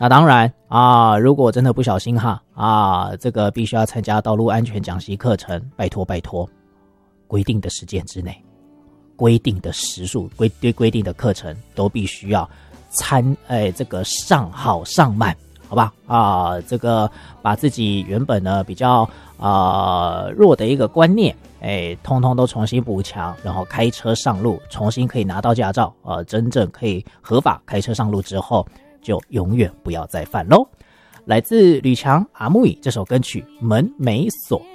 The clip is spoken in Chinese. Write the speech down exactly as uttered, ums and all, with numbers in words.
那当然啊，如果真的不小心哈啊，这个必须要参加道路安全讲习课程，拜托拜托，规定的时间之内，规定的时数，规对规定的课程都必须要参哎这个上好上满，好吧啊，这个把自己原本呢比较啊、呃、弱的一个观念，哎，通通都重新补强，然后开车上路，重新可以拿到驾照，呃，真正可以合法开车上路之后，就永远不要再犯喽。来自吕强阿木语这首歌曲《门没锁》。